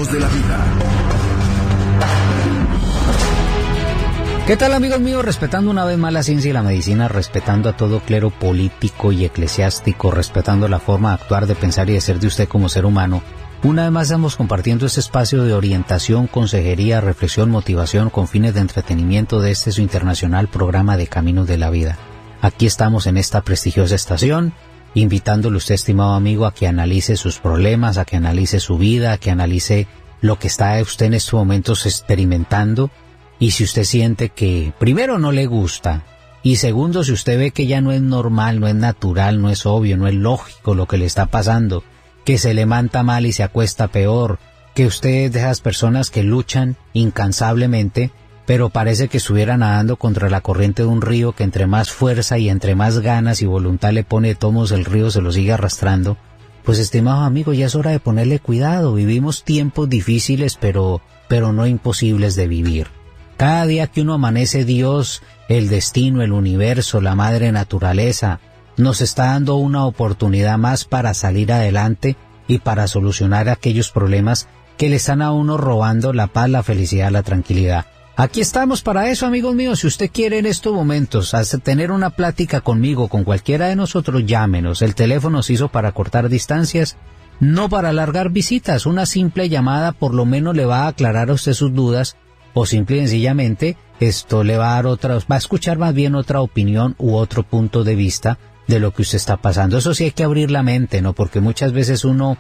Caminos de la Vida. ¿Qué tal, amigos míos? Respetando una vez más la ciencia y la medicina, respetando a todo clero político y eclesiástico, respetando la forma de actuar, de pensar y de ser de usted como ser humano. Una vez más estamos compartiendo este espacio de orientación, consejería, reflexión, motivación con fines de entretenimiento de este su internacional programa de Caminos de la Vida. Aquí estamos en esta prestigiosa estación, invitándole usted, estimado amigo, a que analice sus problemas, a que analice su vida, a que analice lo que está usted en estos momentos experimentando. Y si usted siente que, primero, no le gusta, y segundo, si usted ve que ya no es normal, no es natural, no es obvio, no es lógico lo que le está pasando, que se levanta mal y se acuesta peor, que usted es de esas personas que luchan incansablemente, pero parece que estuviera nadando contra la corriente de un río que entre más fuerza y entre más ganas y voluntad le pone tomos, el río se lo sigue arrastrando. Pues, estimados amigos, ya es hora de ponerle cuidado. Vivimos tiempos difíciles, pero no imposibles de vivir. Cada día que uno amanece, Dios, el destino, el universo, la madre naturaleza, nos está dando una oportunidad más para salir adelante y para solucionar aquellos problemas que le están a uno robando la paz, la felicidad, la tranquilidad. Aquí estamos para eso, amigos míos. Si usted quiere en estos momentos tener una plática conmigo, con cualquiera de nosotros, llámenos. El teléfono se hizo para cortar distancias, no para alargar visitas. Una simple llamada por lo menos le va a aclarar a usted sus dudas, o simple y sencillamente esto le va a dar va a escuchar más bien otra opinión u otro punto de vista de lo que usted está pasando. Eso sí, hay que abrir la mente, ¿no? Porque muchas veces uno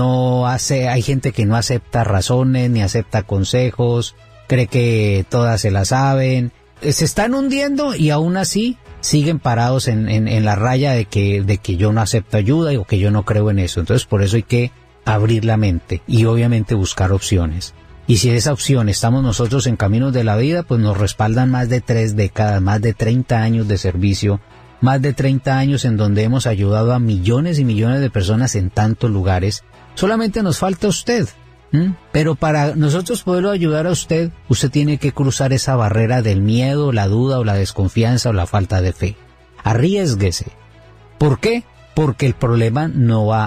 hay gente que no acepta razones ni acepta consejos, cree que todas se las saben, se están hundiendo y aún así siguen parados en la raya de que yo no acepto ayuda o que yo no creo en eso. Entonces, por eso hay que abrir la mente y obviamente buscar opciones. Y si esa opción estamos nosotros en Caminos de la Vida, pues nos respaldan más de 3 décadas, más de 30 años de servicio, más de 30 años en donde hemos ayudado a millones y millones de personas en tantos lugares. Solamente nos falta usted. Pero para nosotros poderlo ayudar a usted, usted tiene que cruzar esa barrera del miedo, la duda o la desconfianza o la falta de fe. Arriésguese. ¿Por qué? Porque el problema no va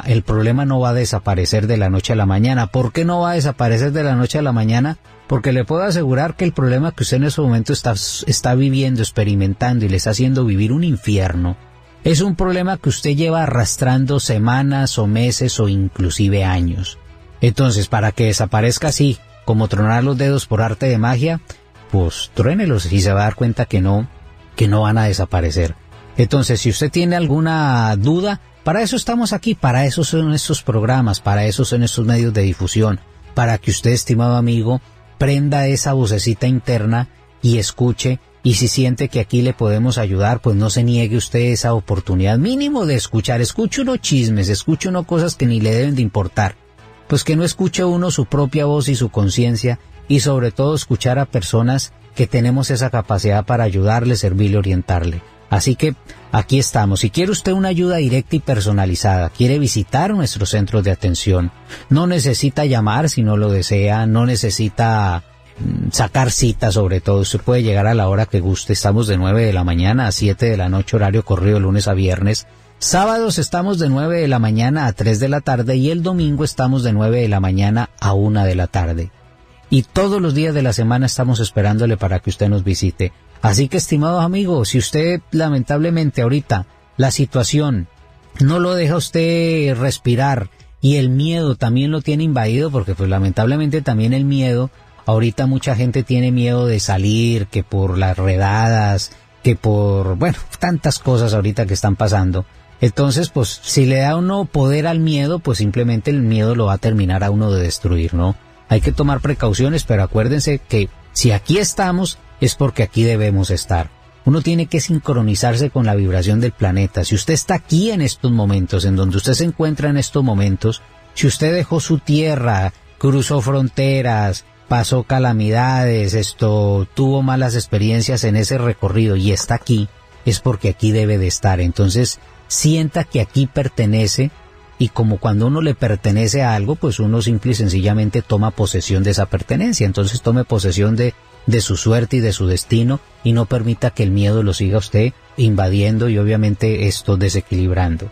a desaparecer de la noche a la mañana. ¿Por qué no va a desaparecer de la noche a la mañana? Porque le puedo asegurar que el problema que usted en ese momento está viviendo, experimentando y le está haciendo vivir un infierno, es un problema que usted lleva arrastrando semanas o meses o inclusive años. Entonces, para que desaparezca así, como tronar los dedos por arte de magia, pues truénelos y se va a dar cuenta que no van a desaparecer. Entonces, si usted tiene alguna duda, para eso estamos aquí, para eso son estos programas, para eso son estos medios de difusión, para que usted, estimado amigo, prenda esa vocecita interna y escuche, y si siente que aquí le podemos ayudar, pues no se niegue usted esa oportunidad mínimo de escuchar. Escuche uno chismes, escuche uno cosas que ni le deben de importar. Pues que no escuche uno su propia voz y su conciencia, y sobre todo escuchar a personas que tenemos esa capacidad para ayudarle, servirle, orientarle. Así que aquí estamos. Si quiere usted una ayuda directa y personalizada, quiere visitar nuestros centros de atención, no necesita llamar si no lo desea, no necesita sacar cita sobre todo, usted puede llegar a la hora que guste. Estamos de 9 de la mañana a 7 de la noche, horario corrido, lunes a viernes. Sábados estamos de 9 de la mañana a 3 de la tarde y el domingo estamos de 9 de la mañana a 1 de la tarde. Y todos los días de la semana estamos esperándole para que usted nos visite. Así que, estimados amigos, si usted lamentablemente ahorita la situación no lo deja usted respirar y el miedo también lo tiene invadido, porque pues lamentablemente también el miedo, ahorita mucha gente tiene miedo de salir, que por las redadas, que por, tantas cosas ahorita que están pasando. Entonces, pues, si le da a uno poder al miedo, pues simplemente el miedo lo va a terminar a uno de destruir, ¿no? Hay que tomar precauciones, pero acuérdense que si aquí estamos, es porque aquí debemos estar. Uno tiene que sincronizarse con la vibración del planeta. Si usted está aquí en estos momentos, en donde usted se encuentra en estos momentos, si usted dejó su tierra, cruzó fronteras, pasó calamidades, tuvo malas experiencias en ese recorrido y está aquí, es porque aquí debe de estar. Entonces, sienta que aquí pertenece, y como cuando uno le pertenece a algo, pues uno simple y sencillamente toma posesión de esa pertenencia. Entonces tome posesión de su suerte y de su destino, y no permita que el miedo lo siga a usted invadiendo y obviamente desequilibrando.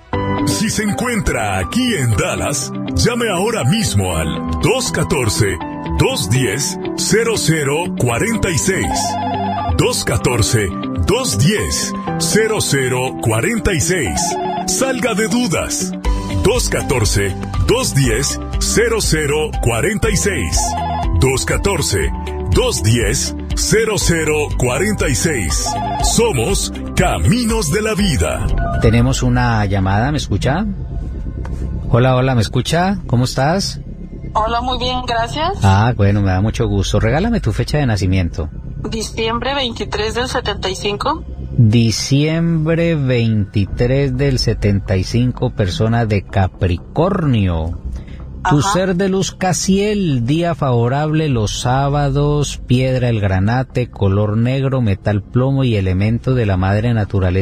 Si se encuentra aquí en Dallas, llame ahora mismo al 214-210-0046. 214-210-0046. Salga de dudas. 214-210-0046. 214-210-0046. Somos Caminos de la Vida. Tenemos una llamada, ¿me escucha? Hola, ¿me escucha? ¿Cómo estás? Hola, muy bien, gracias. Bueno, me da mucho gusto. Regálame tu fecha de nacimiento. Diciembre 23 del 75. Diciembre 23 del 75, persona de Capricornio. Tu ser de luz Casiel, día favorable los sábados, piedra el granate, color negro, metal plomo y elemento de la madre naturaleza.